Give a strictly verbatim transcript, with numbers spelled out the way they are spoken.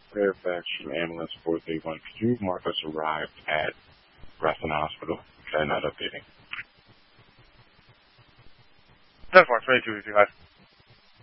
Fairfax from ambulance four three one. Could you mark us arrived at Reston Hospital? Okay, not updating. ten four, twenty-two fifty-five.